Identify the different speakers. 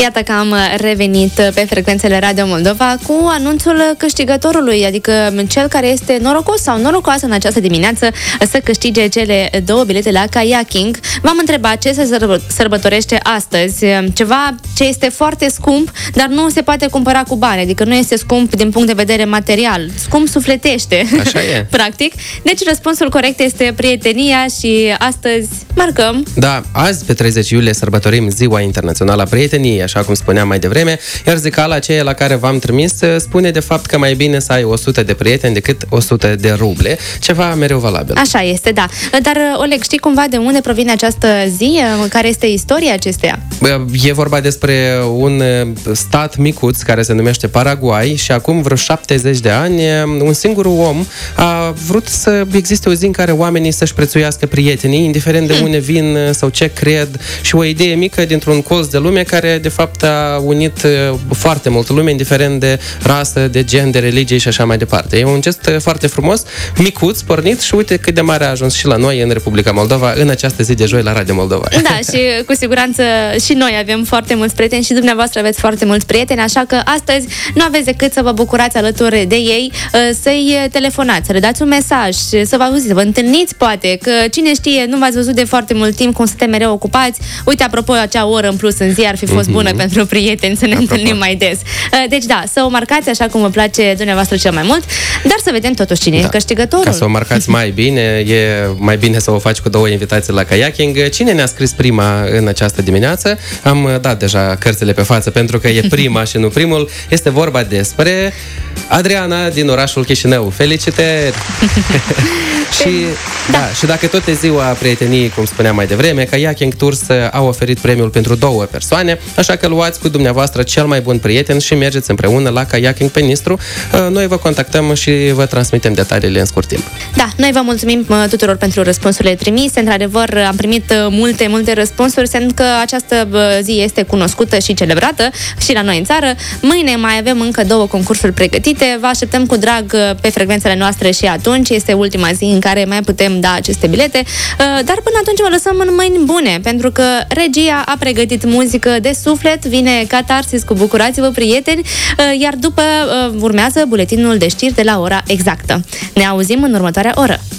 Speaker 1: Iată că am revenit pe frecvențele Radio Moldova cu anunțul câștigătorului, adică cel care este norocos sau norocoasă în această dimineață să câștige cele 2 bilete la kayaking. V-am întrebat ce se sărbătorește astăzi, ceva ce este foarte scump, dar nu se poate cumpăra cu bani, adică nu este scump din punct de vedere material, scump sufletește.
Speaker 2: Așa e.
Speaker 1: Practic. Deci răspunsul corect este prietenia și astăzi marcăm.
Speaker 2: Da, azi pe 30 iulie sărbătorim Ziua Internațională a Prieteniei, așa cum spuneam mai devreme, iar zicala aceea la care v-am trimis spune de fapt că mai bine să ai 100 de prieteni decât 100 de ruble, ceva mereu valabil.
Speaker 1: Așa este, da. Dar, Oleg, știi cumva de unde provine această zi? Care este istoria acesteia?
Speaker 2: E vorba despre un stat micuț care se numește Paraguay și acum vreo 70 de ani un singur om a vrut să existe o zi în care oamenii să-și prețuiască prietenii, indiferent de unde vin sau ce cred, și o idee mică dintr-un colț de lume care de fapt a unit foarte multă lume, indiferent de rasă, de gen, de religie și așa mai departe. E un gest foarte frumos, micuț, pornit, și uite cât de mare a ajuns și la noi în Republica Moldova în această zi de joi la Radio Moldova.
Speaker 1: Da, și cu siguranță și noi avem foarte mulți prieteni și dumneavoastră aveți foarte mulți prieteni, așa că astăzi nu aveți decât să vă bucurați alături de ei, să-i telefonați, să le dați un mesaj, să vă auziți, să vă întâlniți poate, că cine știe, nu v-ați văzut de foarte mult timp, cum suntem mereu ocupați. Uite, apropo, acea oră în plus în zi ar fi fost bună pentru prieteni să ne întâlnim mai des. Deci da, să o marcați așa cum vă place dumneavoastră cel mai mult, dar să vedem totuși cine e câștigătorul.
Speaker 2: Ca să o marcați mai bine, e mai bine să o faci cu 2 invitații la kayaking. Cine ne-a scris prima în această dimineață? Am dat deja cărțile pe față pentru că e prima și nu primul. Este vorba despre Adriana din orașul Chișinău. Felicitări! Și dacă tot e ziua prieteniei, cum spuneam mai devreme, Kayaking Tours a oferit premiul pentru 2 persoane, așa că luați cu dumneavoastră cel mai bun prieten și mergeți împreună la Kayaking pe Nistru. Noi vă contactăm și vă transmitem detaliile în scurt timp.
Speaker 1: Da, noi vă mulțumim tuturor pentru răspunsurile trimise. Într-adevăr, am primit multe răspunsuri, semn că această zi este cunoscută și celebrată și la noi în țară. Mâine mai avem încă 2 concursuri pregătite. Vă așteptăm cu drag pe frecvențele noastre și atunci. Este ultima zi în care mai putem da aceste bilete, dar până atunci vă lăsăm în mâini bune, pentru că regia a pregătit muzică de suflet, vine Catarsis cu Bucurați-vă prieteni, iar după urmează buletinul de știri de la ora exactă. Ne auzim în următoarea oră.